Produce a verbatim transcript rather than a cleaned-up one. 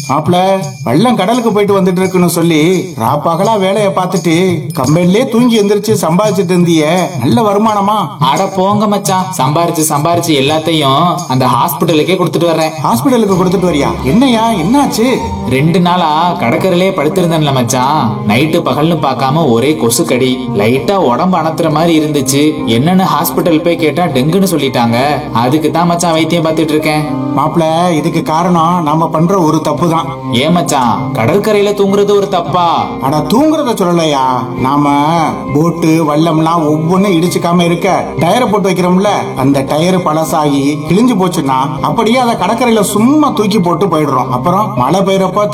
மாப்பிள வெள்ளம் கடலுக்கு போயிட்டு வந்துட்டு இருக்குன்னு சொல்லி ராப்பகலா வேலையை பார்த்துட்டு கம்பெனிலே தூங்கி எந்திரிச்சு சம்பாதிச்சிட்டு இருந்தியே, நல்ல வருமானமா? அட போங்க மச்சான், சம்பாரிச்சு சம்பாரிச்சு எல்லாத்தையும் அந்த ஹாஸ்பிட்டலுக்கே கொடுத்துட்டு வர்றேன். ஹாஸ்பிட்டலுக்கு கொடுத்துட்டு வரியா? என்னையா என்னாச்சு? ரெண்டு நாளா கடற்கரையிலே படுத்திருந்தேன்ல மச்சான். நைட்டு பகல்னு பார்க்காம ஒரே கொசுக்கடி, லைட்டா உடம்பு அணத்துற மாதிரி இருந்துச்சு. என்னன்னு ஹாஸ்பிட்டல் போய் கேட்டா டெங்குன்னு சொல்லிட்டாங்க. அதுக்கு தான் மச்சான் வைத்தியம் பார்த்துட்டு இருக்கேன். மாப்பிள இதுக்கு காரணம் நாம பண்ற ஒரு தப்பு தான். ஏன் மச்சான், கடற்கரையில தூங்குறது ஒரு தப்பா? ஆனா தூங்குறத சொல்லலையா, நாம போட்டு வல்லம்லாம் ஒவ்வொன்னும் இடிச்சுக்காம இருக்க டயரை போட்டு வைக்கிறோம்ல, அந்த டயர் பழசாகி கிழிஞ்சு போச்சுன்னா அப்படியே அதை கடற்கரையில சும்மா தூக்கி போட்டு போயிடுறோம். அப்புறம் மழை பெய்யறப்ப